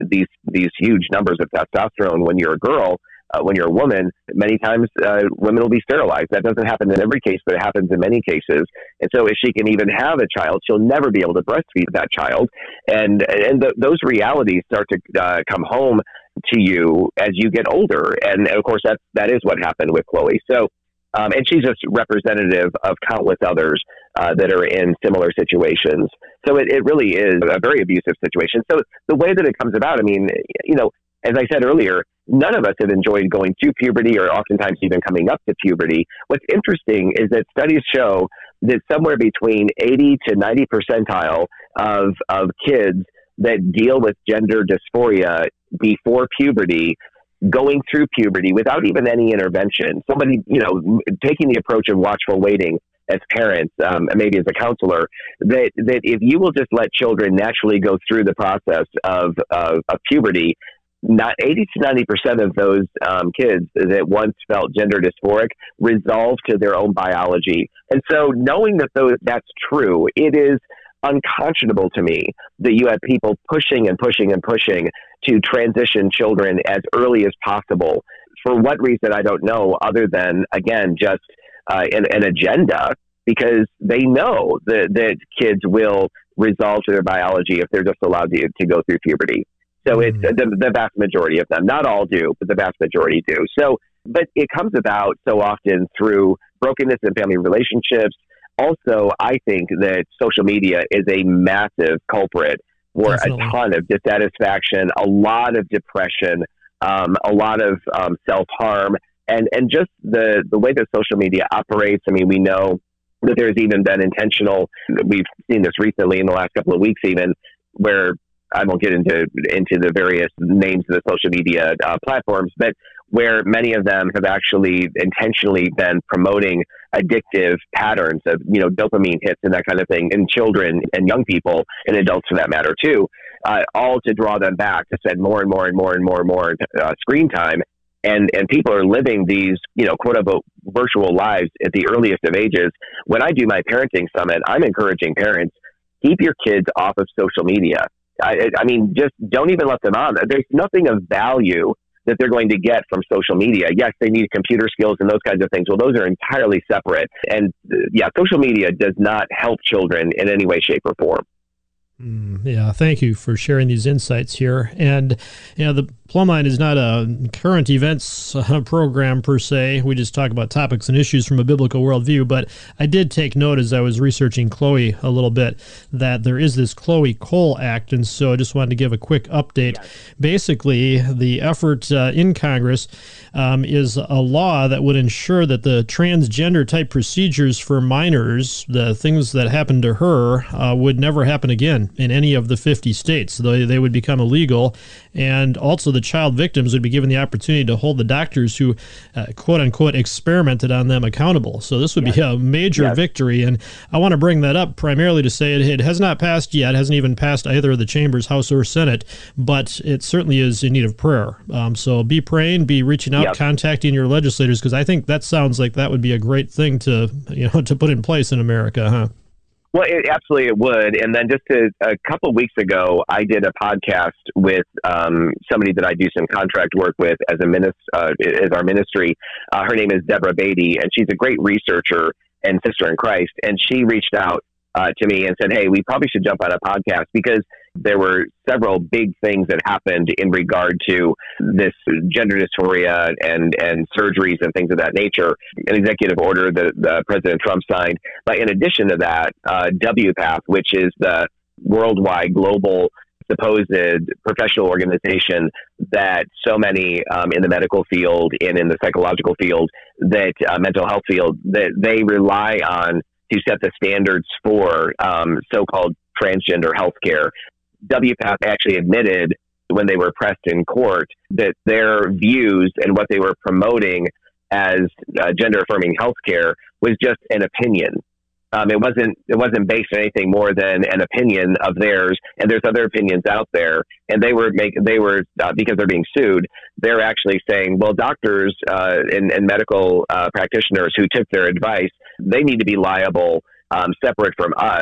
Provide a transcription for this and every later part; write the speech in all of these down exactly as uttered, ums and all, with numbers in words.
these these huge numbers of testosterone when you're a girl. Uh, when you're a woman, many times uh, women will be sterilized. That doesn't happen in every case, but it happens in many cases. And so if she can even have a child, she'll never be able to breastfeed that child. And and the, those realities start to uh, come home to you as you get older. And, and of course, that, that is what happened with Khloe. So, um, and she's just representative of countless others uh, that are in similar situations. So it, it really is a very abusive situation. So the way that it comes about, I mean, you know, as I said earlier, none of us have enjoyed going to puberty or oftentimes even coming up to puberty. What's interesting is that studies show that somewhere between eighty to ninety percentile of, of kids that deal with gender dysphoria before puberty, going through puberty without even any intervention, somebody, you know, taking the approach of watchful waiting as parents, um, and maybe as a counselor, that, that if you will just let children naturally go through the process of, of, of puberty, not eighty to ninety percent of those um, kids that once felt gender dysphoric resolve to their own biology. And so knowing that those, that's true, it is unconscionable to me that you have people pushing and pushing and pushing to transition children as early as possible. For what reason, I don't know, other than, again, just uh, an, an agenda, because they know that, that kids will resolve to their biology if they're just allowed to, to go through puberty. So it's the, the vast majority of them. Not all do, but the vast majority do. So, but it comes about so often through brokenness in family relationships. Also, I think that social media is a massive culprit for Definitely. a ton of dissatisfaction, a lot of depression, um, a lot of um, self-harm, and, and just the, the way that social media operates. I mean, we know that there's even been intentional, we've seen this recently in the last couple of weeks even, where I won't get into into the various names of the social media uh, platforms, but where many of them have actually intentionally been promoting addictive patterns of, you know, dopamine hits and that kind of thing in children and young people and adults for that matter too, uh, all to draw them back to spend more and more and more and more and more uh, screen time. And and people are living these, you know, quote unquote virtual lives at the earliest of ages. When I do my parenting summit, I'm encouraging parents, keep your kids off of social media. I, I mean, just don't even let them on. There's nothing of value that they're going to get from social media. Yes, they need computer skills and those kinds of things. Well, those are entirely separate. And uh, yeah, social media does not help children in any way, shape, or form. Mm, yeah, thank you for sharing these insights here. And, you know, the Plumline is not a current events uh, program per se. We just talk about topics and issues from a biblical worldview. But I did take note as I was researching Khloe a little bit that there is this Khloe Cole Act. And so I just wanted to give a quick update. Yes. Basically, the effort uh, in Congress um, is a law that would ensure that the transgender type procedures for minors, the things that happened to her, uh, would never happen again in any of the fifty states. They, they would become illegal. And also the child victims would be given the opportunity to hold the doctors who, uh, quote unquote, experimented on them accountable. So this would yes. be a major yes. victory. And I want to bring that up primarily to say it, it has not passed yet, hasn't even passed either of the chambers, House or Senate, but it certainly is in need of prayer. Um, so be praying, be reaching out, yep. contacting your legislators, because I think that sounds like that would be a great thing to, you know, to put in place in America, huh? Well, it, absolutely it would. And then just to, a couple of weeks ago, I did a podcast with um, somebody that I do some contract work with as a minis, uh, as our ministry. Uh, her name is Deborah Beatty, and she's a great researcher and sister in Christ. And she reached out uh, to me and said, hey, we probably should jump on a podcast, because there were several big things that happened in regard to this gender dysphoria and, and surgeries and things of that nature. An executive order that uh, President Trump signed. But in addition to that, uh, W PATH, which is the worldwide global supposed professional organization that so many um, in the medical field and in the psychological field, that uh, mental health field, that they rely on to set the standards for um, so-called transgender healthcare. W PATH actually admitted when they were pressed in court that their views and what they were promoting as uh, gender-affirming healthcare was just an opinion. Um, it wasn't it wasn't based on anything more than an opinion of theirs, and there's other opinions out there. And they were make they were uh, because they're being sued, they're actually saying, well, doctors uh, and, and medical uh, practitioners who took their advice, they need to be liable, um, separate from us,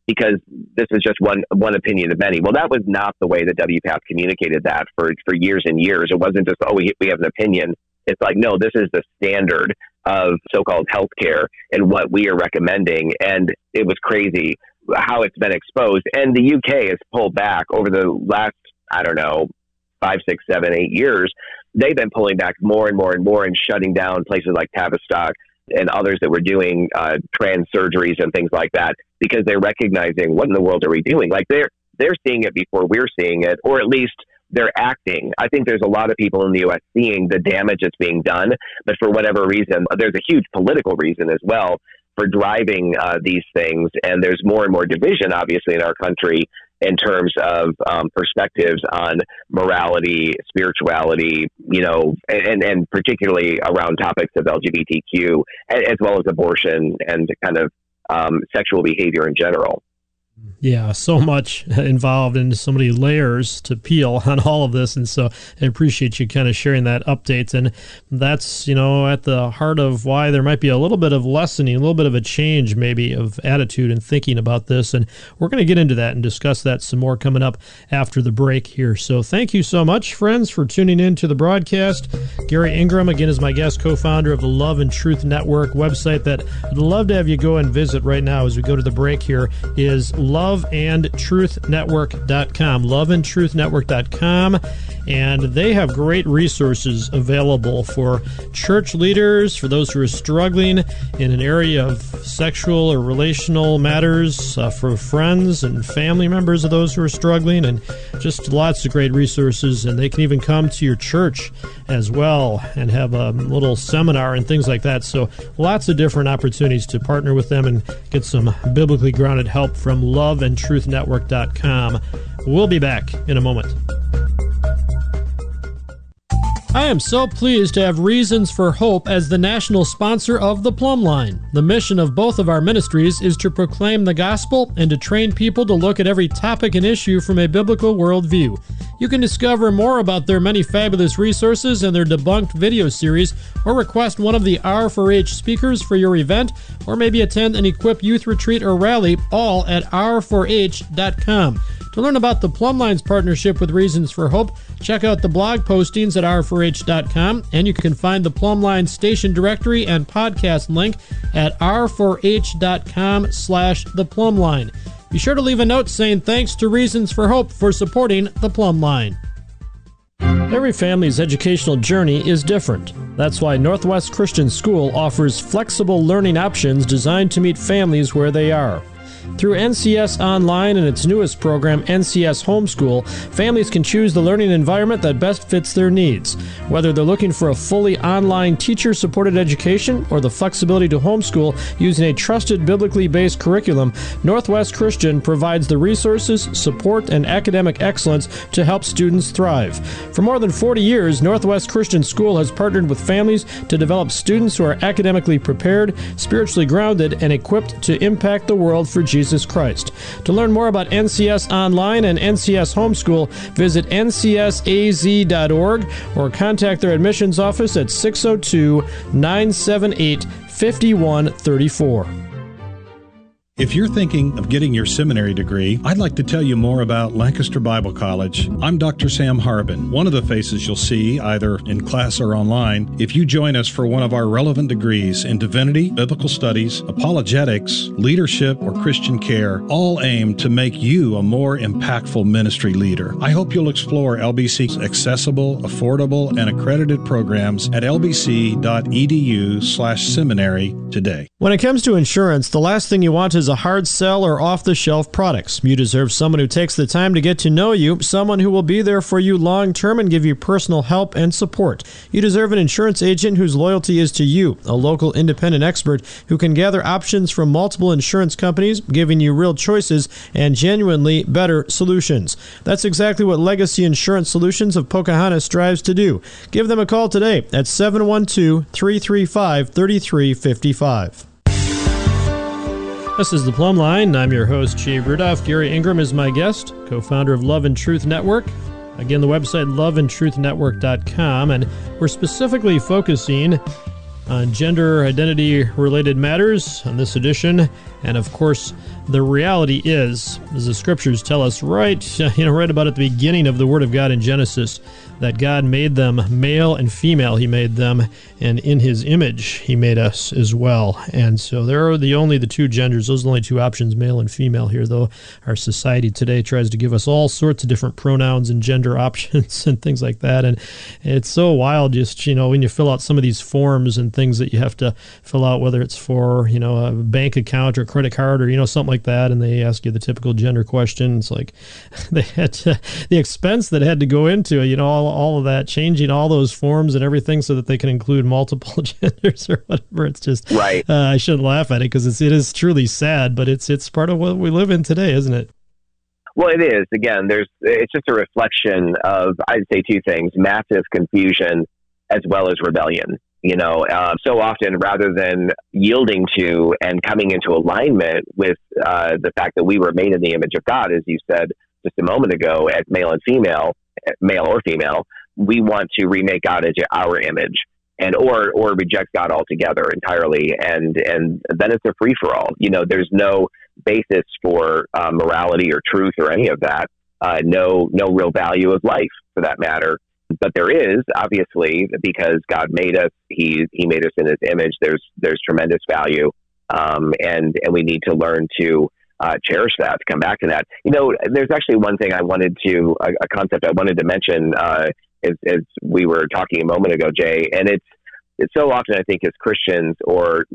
because this is just one one opinion of many. Well, that was not the way that W PATH communicated that for, for years and years. It wasn't just, oh, we, we have an opinion. It's like, no, this is the standard of so-called healthcare and what we are recommending. And it was crazy how it's been exposed. And the U K has pulled back over the last, I don't know, five, six, seven, eight years. They've been pulling back more and more and more and shutting down places like Tavistock and others that were doing uh, trans surgeries and things like that, because they're recognizing, what in the world are we doing? Like they're they're seeing it before we're seeing it, or at least they're acting. I think there's a lot of people in the U S seeing the damage that's being done, but for whatever reason, there's a huge political reason as well for driving uh, these things. And there's more and more division, obviously, in our country in terms of um, perspectives on morality, spirituality, you know, and, and particularly around topics of L G B T Q, as well as abortion and kind of um, sexual behavior in general. Yeah, so much involved and so many layers to peel on all of this. And so I appreciate you kind of sharing that update. And that's, you know, at the heart of why there might be a little bit of lessening, a little bit of a change maybe of attitude and thinking about this. And we're going to get into that and discuss that some more coming up after the break here. So thank you so much, friends, for tuning in to the broadcast. Gary Ingram, again, is my guest, co-founder of the Love and Truth Network website that I'd love to have you go and visit right now as we go to the break here is love and truth network dot com, love and truth network dot com, and they have great resources available for church leaders, for those who are struggling in an area of sexual or relational matters, uh, for friends and family members of those who are struggling, and just lots of great resources. And they can even come to your church as well and have a little seminar and things like that. So lots of different opportunities to partner with them and get some biblically grounded help from love and truth network dot com. We'll be back in a moment. I am so pleased to have Reasons for Hope as the national sponsor of the Plumb Line. The mission of both of our ministries is to proclaim the gospel and to train people to look at every topic and issue from a biblical worldview. You can discover more about their many fabulous resources and their debunked video series, or request one of the R four H speakers for your event, or maybe attend an Equip youth retreat or rally, all at r four h dot com. To learn about the Plumb Line's partnership with Reasons for Hope, check out the blog postings at r four h dot com, and you can find the Plumb Line station directory and podcast link at r four h dot com slash the Plumb Line. Be sure to leave a note saying thanks to Reasons for Hope for supporting the Plumb Line. Every family's educational journey is different. That's why Northwest Christian School offers flexible learning options designed to meet families where they are. Through N C S Online and its newest program, N C S Homeschool, families can choose the learning environment that best fits their needs. Whether they're looking for a fully online teacher-supported education or the flexibility to homeschool using a trusted biblically based curriculum, Northwest Christian provides the resources, support, and academic excellence to help students thrive. For more than forty years, Northwest Christian School has partnered with families to develop students who are academically prepared, spiritually grounded, and equipped to impact the world for Jesus Christ. To learn more about N C S Online and N C S Homeschool, visit N C S A Z dot org or contact their admissions office at six oh two, nine seven eight, five one three four. If you're thinking of getting your seminary degree, I'd like to tell you more about Lancaster Bible College. I'm Doctor Sam Harbin, one of the faces you'll see either in class or online if you join us for one of our relevant degrees in divinity, biblical studies, apologetics, leadership, or Christian care, all aimed to make you a more impactful ministry leader. I hope you'll explore L B C's accessible, affordable, and accredited programs at l b c dot e d u slash seminary today. When it comes to insurance, the last thing you want is a hard sell or off-the-shelf products. You deserve someone who takes the time to get to know you, someone who will be there for you long-term and give you personal help and support. You deserve an insurance agent whose loyalty is to you, a local independent expert who can gather options from multiple insurance companies, giving you real choices and genuinely better solutions. That's exactly what Legacy Insurance Solutions of Pocahontas strives to do. Give them a call today at seven one two, three three five, three three five five. This is the Plumb Line. I'm your host, Jay Rudolph. Gary Ingram is my guest, co-founder of Love and Truth Network. Again, the website love and truth network dot com, and we're specifically focusing on gender identity-related matters on this edition. And of course, the reality is, as the scriptures tell us right, you know, right about at the beginning of the Word of God in Genesis, that God made them male and female. He made them, and in His image He made us as well. And so there are the only the two genders. Those are the only two options, male and female here, though our society today tries to give us all sorts of different pronouns and gender options and things like that. And it's so wild, just, you know, when you fill out some of these forms and things that you have to fill out, whether it's for, you know, a bank account or credit card or, you know, something like that, and they ask you the typical gender question. It's like they had to, the expense that had to go into it, you know, all, all of that, changing all those forms and everything so that they can include multiple genders or whatever. It's just, right. Uh, I shouldn't laugh at it because it's, it is truly sad, but it's, it's part of what we live in today, isn't it? Well, it is. Again, there's, it's just a reflection of, I'd say two things, massive confusion as well as rebellion. You know, uh, so often rather than yielding to and coming into alignment with uh, the fact that we were made in the image of God, as you said just a moment ago, as male and female, male or female, we want to remake God as our image, and or or reject God altogether entirely, and and then it's a free for all. You know, there's no basis for uh, morality or truth or any of that. Uh, no no real value of life for that matter. But there is, obviously, because God made us, he he made us in His image. There's there's tremendous value, um, and and we need to learn to uh, cherish that. To come back to that, you know, there's actually one thing I wanted to a, a concept I wanted to mention uh, as, as we were talking a moment ago, Jay, and it's it's so often I think as Christians or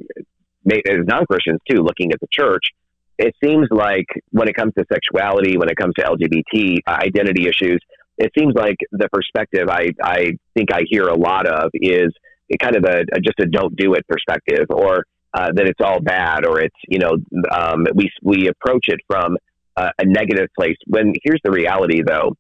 as non-Christians too, looking at the church, it seems like when it comes to sexuality, when it comes to L G B T identity issues, it seems like the perspective I, I think I hear a lot of is kind of a, a just a don't do it perspective, or uh, that it's all bad, or it's, you know, um, we we approach it from a, a negative place. When here's the reality, though,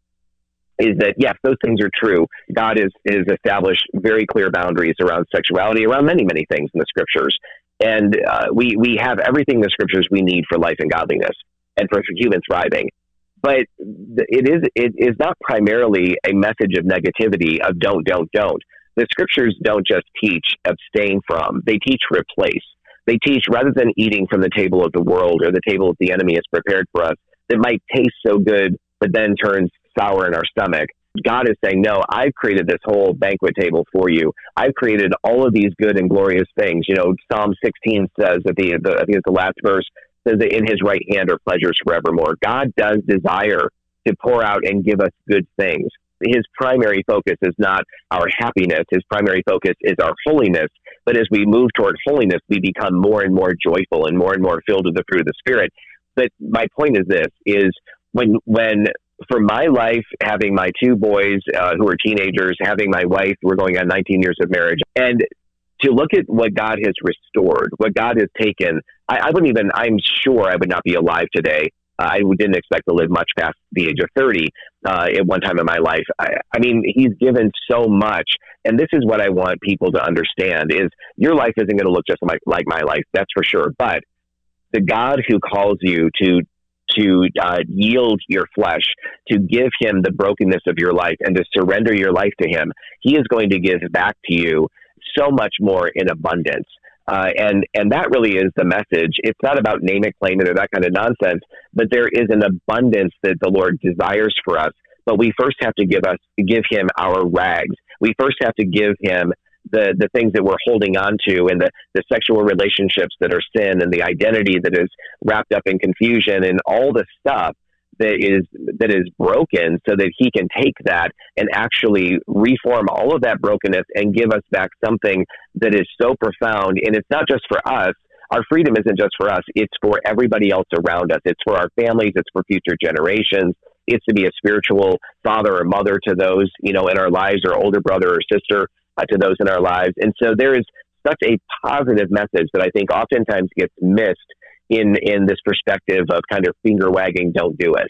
is that yes, those things are true. God is is established very clear boundaries around sexuality, around many many things in the scriptures, and uh, we we have everything in the scriptures we need for life and godliness and for human thriving. But it is it is not primarily a message of negativity of don't, don't, don't. The scriptures don't just teach abstain from. They teach replace. They teach rather than eating from the table of the world or the table that the enemy has prepared for us that might taste so good but then turns sour in our stomach. God is saying, no, I've created this whole banquet table for you. I've created all of these good and glorious things. You know, Psalm sixteen says at the, the I think it's the last verse, says that in His right hand are pleasures forevermore. God does desire to pour out and give us good things. His primary focus is not our happiness. His primary focus is our holiness. But as we move toward holiness, we become more and more joyful and more and more filled with the fruit of the Spirit. But my point is this, is when, when for my life, having my two boys uh, who are teenagers, having my wife, we're going on nineteen years of marriage, and to look at what God has restored, what God has taken, I, I wouldn't even, I'm sure I would not be alive today. Uh, I didn't expect to live much past the age of thirty uh, at one time in my life. I, I mean, He's given so much. And this is what I want people to understand is your life isn't going to look just like, like my life, that's for sure. But the God who calls you to to uh, yield your flesh, to give Him the brokenness of your life and to surrender your life to Him, He is going to give back to you so much more in abundance. Uh, and, and that really is the message. It's not about name it, claim it, or that kind of nonsense, but there is an abundance that the Lord desires for us. But we first have to give us, give Him our rags. We first have to give Him the, the things that we're holding on to, and the, the sexual relationships that are sin, and the identity that is wrapped up in confusion, and all the stuff that is that is broken, so that He can take that and actually reform all of that brokenness and give us back something that is so profound. And it's not just for us. Our freedom isn't just for us. It's for everybody else around us. It's for our families. It's for future generations. It's to be a spiritual father or mother to those, you know, in our lives, or older brother or sister uh, to those in our lives. And so there is such a positive message that I think oftentimes gets missed in in this perspective of kind of finger wagging, don't do it.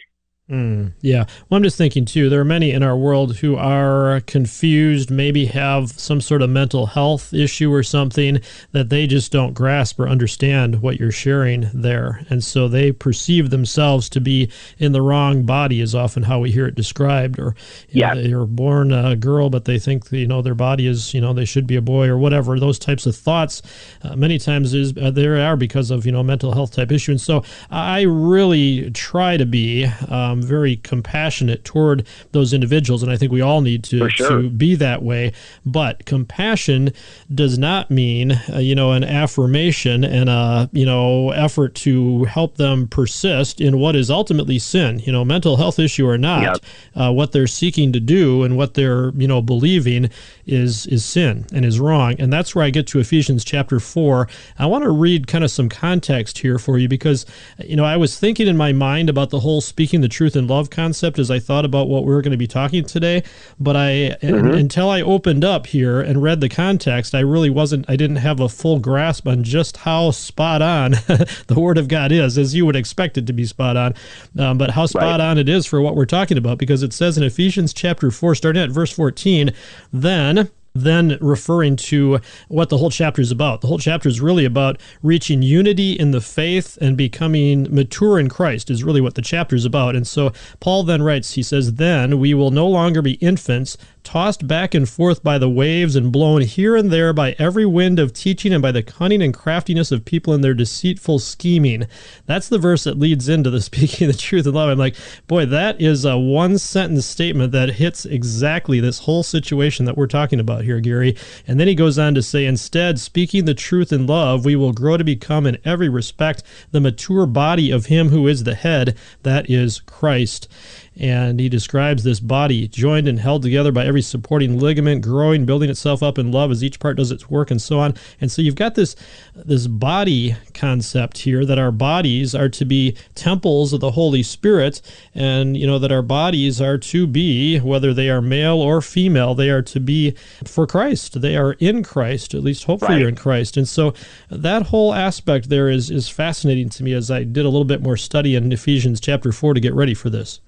Mm, yeah. Well, I'm just thinking, too, there are many in our world who are confused, maybe have some sort of mental health issue or something that they just don't grasp or understand what you're sharing there. And so they perceive themselves to be in the wrong body is often how we hear it described. Or you Yeah. know, they are born a girl, but they think, you know, their body is, you know, they should be a boy or whatever. Those types of thoughts uh, many times is uh, there are because of, you know, mental health type issue. And so I really try to be um, very compassionate toward those individuals, and I think we all need to, For sure. to be that way. But compassion does not mean, uh, you know, an affirmation and a, you know, effort to help them persist in what is ultimately sin. You know, mental health issue or not, Yep. uh, what they're seeking to do and what they're, you know, believing is is sin and is wrong. And that's where I get to Ephesians chapter four. I want to read kind of some context here for you because, you know, I was thinking in my mind about the whole speaking the truth in love concept as I thought about what we were going to be talking today. But I, mm-hmm. until I opened up here and read the context, I really wasn't, I didn't have a full grasp on just how spot on the Word of God is, as you would expect it to be spot on, um, but how spot right. on it is for what we're talking about, because it says in Ephesians chapter four, starting at verse fourteen, then then referring to what the whole chapter is about. The whole chapter is really about reaching unity in the faith and becoming mature in Christ is really what the chapter is about. And so Paul then writes, he says, then we will no longer be infants, tossed back and forth by the waves and blown here and there by every wind of teaching and by the cunning and craftiness of people in their deceitful scheming. That's the verse that leads into the speaking the truth in love. I'm like, boy, that is a one-sentence statement that hits exactly this whole situation that we're talking about here, Gary. And then he goes on to say, instead, speaking the truth in love, we will grow to become in every respect the mature body of him who is the head, that is Christ. And he describes this body joined and held together by every supporting ligament, growing, building itself up in love as each part does its work, and so on. And so you've got this this body concept here, that our bodies are to be temples of the Holy Spirit, and you know that our bodies are to be, whether they are male or female, they are to be for Christ. They are in Christ, at least hopefully right. you're in Christ. And so that whole aspect there is is fascinating to me as I did a little bit more study in Ephesians chapter four to get ready for this.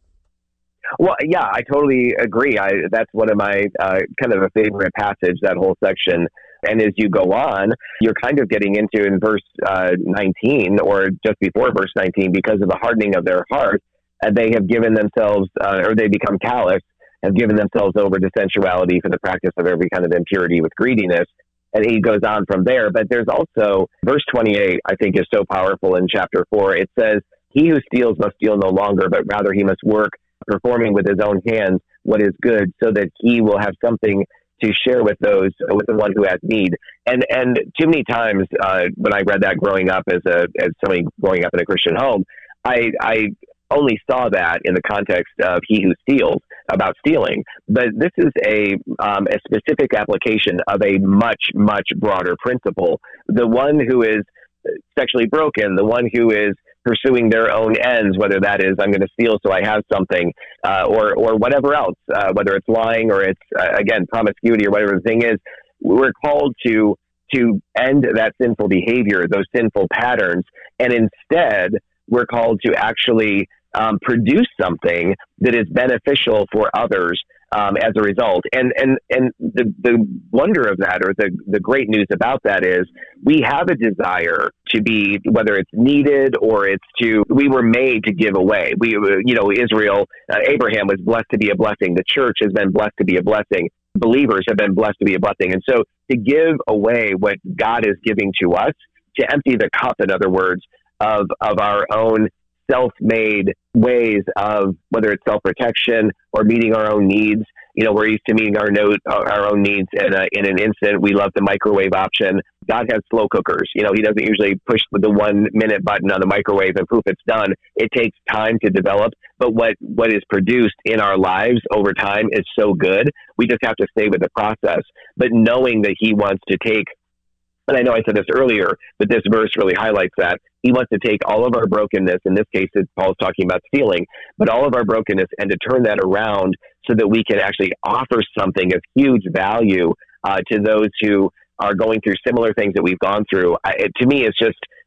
Well, yeah, I totally agree. I, that's one of my uh, kind of a favorite passage, that whole section. And as you go on, you're kind of getting into in verse uh, nineteen, or just before verse nineteen, because of the hardening of their heart, uh, they have given themselves, uh, or they become callous, have given themselves over to sensuality for the practice of every kind of impurity with greediness. And he goes on from there. But there's also verse twenty-eight, I think, is so powerful in chapter four. It says, he who steals must steal no longer, but rather he must work, performing with his own hands what is good, so that he will have something to share with those, with the one who has need. And and too many times uh, when I read that growing up as a as somebody growing up in a Christian home, I I only saw that in the context of he who steals, about stealing. But this is a um, a specific application of a much much broader principle. The one who is sexually broken, the one who is pursuing their own ends, whether that is I'm going to steal so I have something, uh, or or whatever else, uh, whether it's lying or it's uh, again promiscuity or whatever the thing is, we're called to to end that sinful behavior, those sinful patterns, and instead we're called to actually um, produce something that is beneficial for others. Um, as a result. And and and the, the wonder of that, or the, the great news about that, is we have a desire to be, whether it's needed or it's to, we were made to give away. We, you know, Israel, uh, Abraham was blessed to be a blessing. The church has been blessed to be a blessing. Believers have been blessed to be a blessing. And so to give away what God is giving to us, to empty the cup, in other words, of of our own self-made ways of, whether it's self-protection or meeting our own needs. You know, we're used to meeting our note, our own needs in, a, in an instant. We love the microwave option. God has slow cookers. You know, he doesn't usually push the one minute button on the microwave and poof, it's done. It takes time to develop. But what, what is produced in our lives over time is so good. We just have to stay with the process. But knowing that he wants to take, and I know I said this earlier, but this verse really highlights that. He wants to take all of our brokenness, in this case, Paul's talking about stealing, but all of our brokenness, and to turn that around so that we can actually offer something of huge value uh, to those who are going through similar things that we've gone through. I, it, to me, it's just,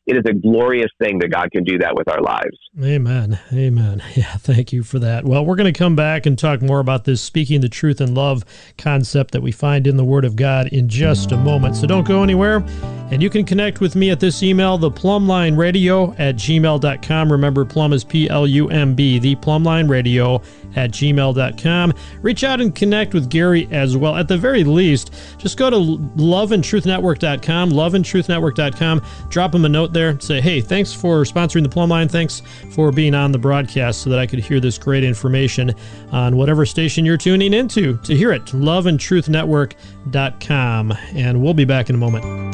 it is a glorious thing that God can do that with our lives. Amen. Amen. Yeah, thank you for that. Well, we're going to come back and talk more about this speaking the truth in love concept that we find in the Word of God in just a moment. So don't go anywhere. And you can connect with me at this email, the plumline radio at gmail dot com. Remember, plum is P L U M B, the plumline radio at gmail dot com. Reach out and connect with Gary as well. At the very least, just go to love and truth network dot com, love and truth network dot com. Drop him a note there. Say, hey, thanks for sponsoring the Plumline. Thanks for being on the broadcast so that I could hear this great information on whatever station you're tuning into to hear it. love and truth network dot com. And we'll be back in a moment.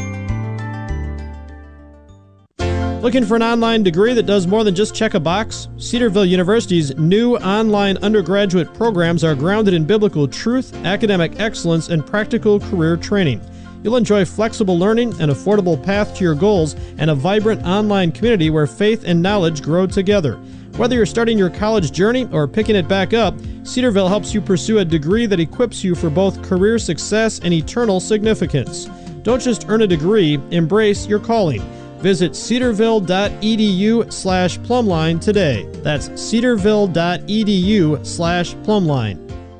Looking for an online degree that does more than just check a box? Cedarville University's new online undergraduate programs are grounded in biblical truth, academic excellence, and practical career training. You'll enjoy flexible learning, an affordable path to your goals, and a vibrant online community where faith and knowledge grow together. Whether you're starting your college journey or picking it back up, Cedarville helps you pursue a degree that equips you for both career success and eternal significance. Don't just earn a degree, embrace your calling. Visit cedarville dot e d u slash plumline today. That's cedarville dot e d u slash plumline.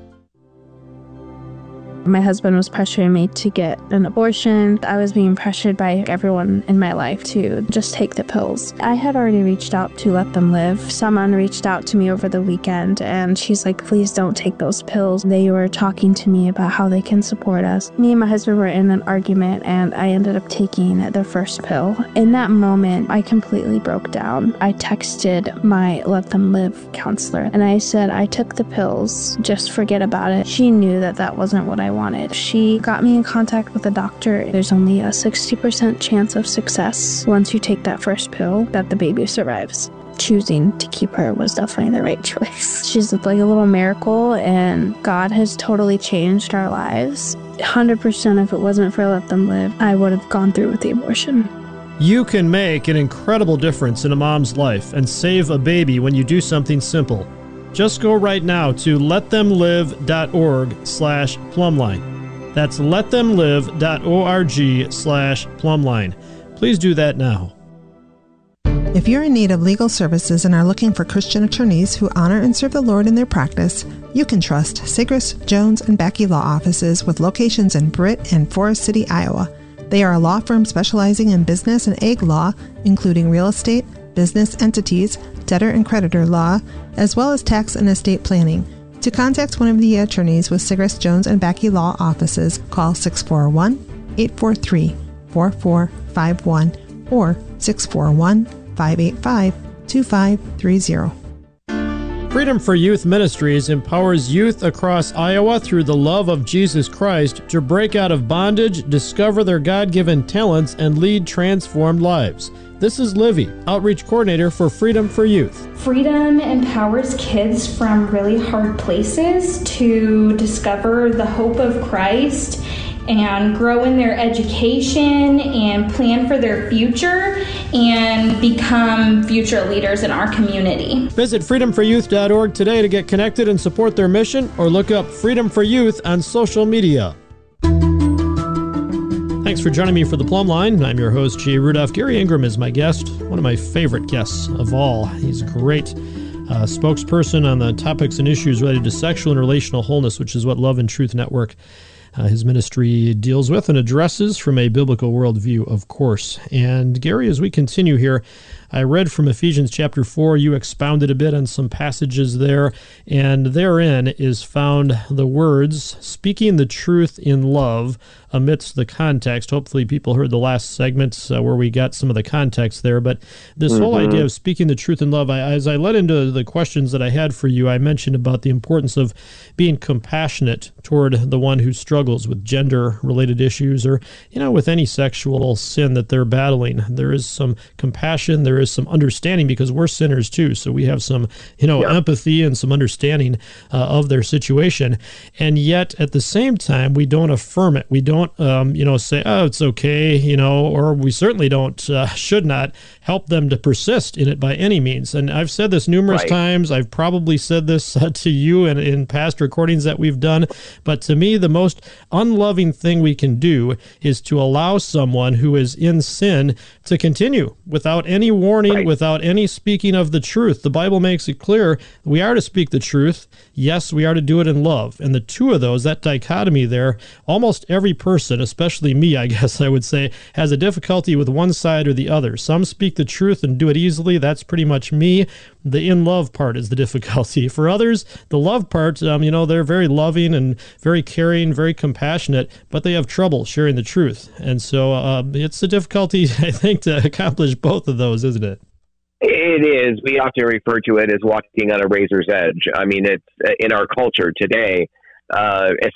My husband was pressuring me to get an abortion. I was being pressured by everyone in my life to just take the pills. I had already reached out to Let Them Live. Someone reached out to me over the weekend, and she's like, please don't take those pills. They were talking to me about how they can support us. Me and my husband were in an argument, and I ended up taking the first pill. In that moment, I completely broke down. I texted my Let Them Live counselor, and I said, I took the pills. Just forget about it. She knew that that wasn't what I wanted. She got me in contact with a doctor. There's only a sixty percent chance of success once you take that first pill that the baby survives. Choosing to keep her was definitely the right choice. She's like a little miracle, and God has totally changed our lives. one hundred percent if it wasn't for Let Them Live, I would have gone through with the abortion. You can make an incredible difference in a mom's life and save a baby when you do something simple. Just go right now to let them live dot org slash plumline. That's let them live dot org slash plumline. Please do that now. If you're in need of legal services and are looking for Christian attorneys who honor and serve the Lord in their practice, you can trust Sigrist, Jones, and Backey Law Offices with locations in Britt and Forest City, Iowa. They are a law firm specializing in business and ag law, including real estate, business entities, debtor and creditor law, as well as tax and estate planning. To contact one of the attorneys with Sigrist, Jones, and Backey Law Offices, call six four one, eight four three, four four five one or six four one, five eight five, two five three zero. Freedom for Youth Ministries empowers youth across Iowa through the love of Jesus Christ to break out of bondage, discover their God-given talents, and lead transformed lives. This is Livy, Outreach Coordinator for Freedom for Youth. Freedom empowers kids from really hard places to discover the hope of Christ and grow in their education and plan for their future and become future leaders in our community. Visit freedom for youth dot org today to get connected and support their mission, or look up Freedom for Youth on social media. Thanks for joining me for the Plumb Line. I'm your host, Jay Rudolph. Gary Ingram is my guest, one of my favorite guests of all. He's a great uh, spokesperson on the topics and issues related to sexual and relational wholeness, which is what Love and Truth Network, uh, his ministry, deals with and addresses from a biblical worldview, of course. And Gary, as we continue here, I read from Ephesians chapter four. You expounded a bit on some passages there, and therein is found the words, speaking the truth in love amidst the context. Hopefully people heard the last segments uh, where we got some of the context there, but this mm-hmm. whole idea of speaking the truth in love, I, as I led into the questions that I had for you, I mentioned about the importance of being compassionate toward the one who struggles with gender-related issues, or, you know, with any sexual sin that they're battling. There is some compassion, there is some understanding, because we're sinners too, so we have some, you know, yeah. empathy and some understanding uh, of their situation, and yet at the same time, we don't affirm it. We don't, um, you know, say, oh, it's okay, you know, or we certainly don't, uh, should not help them to persist in it by any means. And I've said this numerous right. times. I've probably said this uh, to you in, in past recordings that we've done, but to me, the most unloving thing we can do is to allow someone who is in sin to continue without any warning, right. without any speaking of the truth. The Bible makes it clear we are to speak the truth. Yes, we are to do it in love. And the two of those, that dichotomy there, almost every person, especially me, I guess I would say, has a difficulty with one side or the other. Some speak the truth and do it easily. That's pretty much me. The in love part is the difficulty. For others, the love part, um, you know, they're very loving and very caring, very compassionate, but they have trouble sharing the truth. And so uh, it's a difficulty, I think, to accomplish both of those, isn't it? It is. We often refer to it as walking on a razor's edge. I mean, it's in our culture today, uh,